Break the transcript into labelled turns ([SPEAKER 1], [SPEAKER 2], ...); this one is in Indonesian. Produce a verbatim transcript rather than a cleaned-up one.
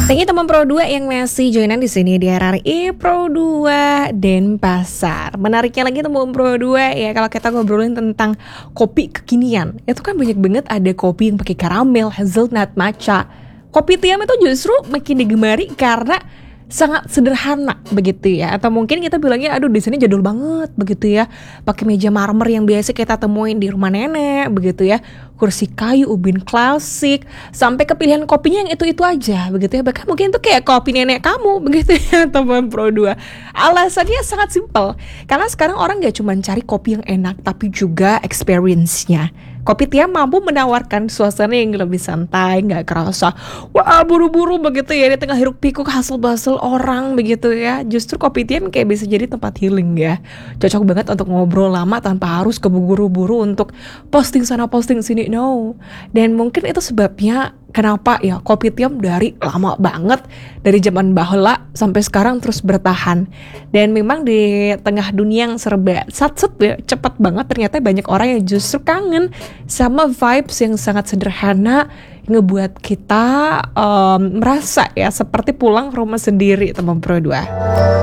[SPEAKER 1] Thank you teman Pro dua yang masih joinan di sini di R R I Pro dua Denpasar. Menariknya lagi teman Pro dua ya, kalau kita ngobrolin tentang kopi kekinian, itu kan banyak banget ada kopi yang pakai karamel, hazelnut, matcha. Kopi tiam itu justru makin digemari karena sangat sederhana begitu ya, atau mungkin kita bilangnya aduh di sini jadul banget begitu ya, pakai meja marmer yang biasa kita temuin di rumah nenek begitu ya, kursi kayu ubin klasik, sampai ke pilihan kopinya yang itu-itu aja begitu ya, bahkan mungkin itu kayak kopi nenek kamu begitu ya teman Pro dua. Alasannya sangat simpel, karena sekarang orang gak cuma cari kopi yang enak tapi juga experience-nya. Kopi tiam mampu menawarkan suasana yang lebih santai, gak kerasa wah buru-buru begitu ya, di tengah hiruk pikuk hasil basel orang begitu ya. Justru kopi tiam kayak bisa jadi tempat healing ya, cocok banget untuk ngobrol lama tanpa harus keburu-buru untuk posting sana posting sini, no. Dan mungkin itu sebabnya kenapa ya kopi tiam dari lama banget, dari zaman bahula sampai sekarang terus bertahan. Dan memang di tengah dunia yang serba sat-set ya, cepat banget, ternyata banyak orang yang justru kangen sama vibes yang sangat sederhana, ngebuat kita um, merasa ya seperti pulang ke rumah sendiri teman Pro dua.